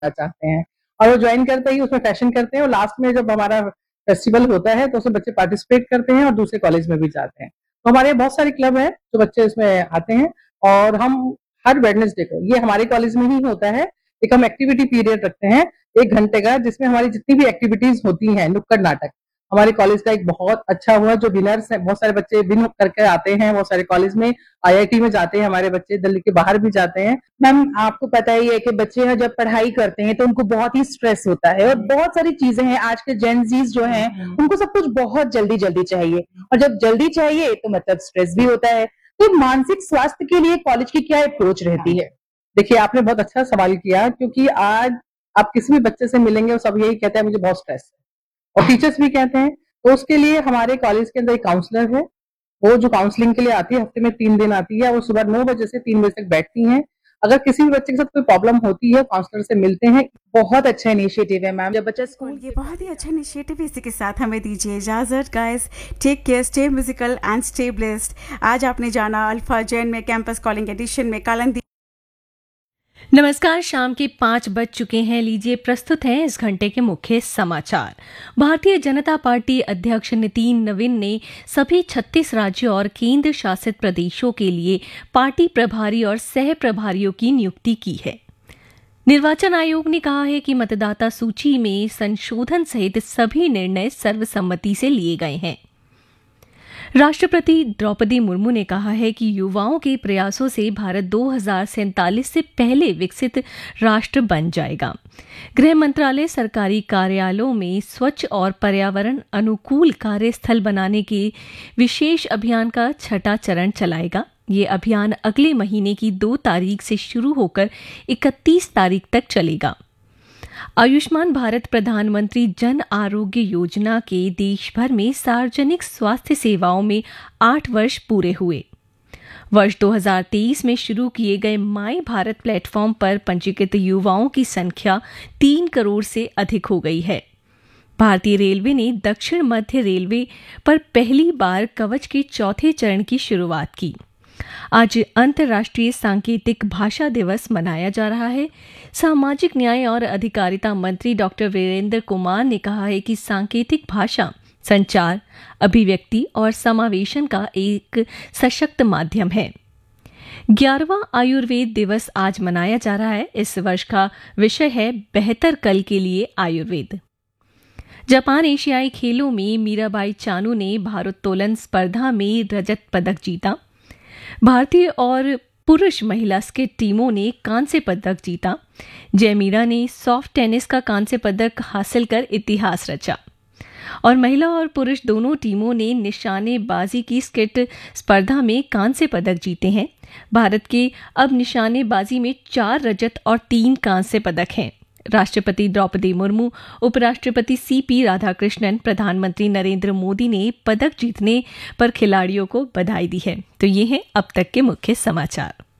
चाहते हैं और वो ज्वाइन करते ही उसमें फैशन करते हैं और लास्ट में जब हमारा फेस्टिवल होता है तो उसमें बच्चे पार्टिसिपेट करते हैं और दूसरे कॉलेज में भी जाते हैं। तो हमारे बहुत सारे क्लब है जो बच्चे इसमें आते हैं और हम हर वेडनेसडे को, ये हमारे कॉलेज में ही होता है, एक हम एक्टिविटी पीरियड रखते हैं 1 घंटे का, जिसमें हमारी जितनी भी एक्टिविटीज होती हैं, नुक्कड़ नाटक, हमारे कॉलेज का एक बहुत अच्छा हुआ जो विनर्स है, बहुत सारे बच्चे विन करके आते हैं, बहुत सारे कॉलेज में आईआईटी में जाते हैं, हमारे बच्चे दिल्ली के बाहर भी जाते हैं। मैम, आपको पता ही है कि बच्चे हैं जब पढ़ाई करते हैं तो उनको बहुत ही स्ट्रेस होता है और बहुत सारी चीजें हैं। आज के जेनजीज जो हैं उनको सब कुछ बहुत जल्दी जल्दी चाहिए और जब जल्दी चाहिए तो मतलब स्ट्रेस भी होता है। तो मानसिक स्वास्थ्य के लिए कॉलेज की क्या अप्रोच रहती है? देखिए, आपने बहुत अच्छा सवाल किया, क्योंकि आज आप किसी भी बच्चे से मिलेंगे वो सब यही कहते हैं मुझे बहुत स्ट्रेस है, और टीचर्स भी कहते हैं। तो उसके लिए हमारे कॉलेज के अंदर एक काउंसलर है, वो जो काउंसलिंग के लिए आती है, हफ्ते में 3 दिन आती है, वो सुबह 9 बजे से 3 बजे तक बैठती हैं। अगर किसी भी बच्चे के साथ कोई प्रॉब्लम होती है, काउंसलर से मिलते हैं। बहुत अच्छा इनिशिएटिव है मैम। जब बच्चा स्कूल ये बहुत ही अच्छा इनिशिएटिव है। इसी के साथ हमें दीजिए इजाजत guys. Take care, stay musical and stay blessed. आज आपने जाना अल्फा जैन में कैंपस कॉलिंग एडिशन में कालंदी। नमस्कार, शाम के 5 बज चुके हैं। लीजिए प्रस्तुत हैं इस घंटे के मुख्य समाचार। भारतीय जनता पार्टी अध्यक्ष नितिन नवीन ने सभी 36 राज्यों और केंद्र शासित प्रदेशों के लिए पार्टी प्रभारी और सह प्रभारियों की नियुक्ति की है। निर्वाचन आयोग ने कहा है कि मतदाता सूची में संशोधन सहित सभी निर्णय सर्वसम्मति से लिए गए हैं। राष्ट्रपति द्रौपदी मुर्मू ने कहा है कि युवाओं के प्रयासों से भारत 2047 से पहले विकसित राष्ट्र बन जाएगा। गृह मंत्रालय सरकारी कार्यालयों में स्वच्छ और पर्यावरण अनुकूल कार्यस्थल बनाने के विशेष अभियान का 6वां चरण चलाएगा। ये अभियान अगले महीने की 2 तारीख से शुरू होकर 31 तारीख तक चलेगा। आयुष्मान भारत प्रधानमंत्री जन आरोग्य योजना के देश भर में सार्वजनिक स्वास्थ्य सेवाओं में 8 वर्ष पूरे हुए। वर्ष 2023 में शुरू किए गए माई भारत प्लेटफॉर्म पर पंजीकृत युवाओं की संख्या 3 करोड़ से अधिक हो गई है। भारतीय रेलवे ने दक्षिण मध्य रेलवे पर पहली बार कवच के 4थे चरण की शुरुआत की। आज अंतर्राष्ट्रीय सांकेतिक भाषा दिवस मनाया जा रहा है। सामाजिक न्याय और अधिकारिता मंत्री डॉक्टर वीरेंद्र कुमार ने कहा है कि सांकेतिक भाषा संचार, अभिव्यक्ति और समावेशन का एक सशक्त माध्यम है। 11वां आयुर्वेद दिवस आज मनाया जा रहा है। इस वर्ष का विषय है बेहतर कल के लिए आयुर्वेद। जापान एशियाई खेलों में मीराबाई चानू ने भारोत्तोलन स्पर्धा में रजत पदक जीता। भारतीय और पुरुष महिला स्केट टीमों ने कांस्य पदक जीता। जयमीरा ने सॉफ्ट टेनिस का कांस्य पदक हासिल कर इतिहास रचा और महिला और पुरुष दोनों टीमों ने निशानेबाजी की स्केट स्पर्धा में कांस्य पदक जीते हैं। भारत के अब निशानेबाजी में 4 रजत और 3 कांस्य पदक हैं। राष्ट्रपति द्रौपदी मुर्मू, उपराष्ट्रपति सीपी राधाकृष्णन, प्रधानमंत्री नरेंद्र मोदी ने पदक जीतने पर खिलाड़ियों को बधाई दी है। तो ये हैं अब तक के मुख्य समाचार।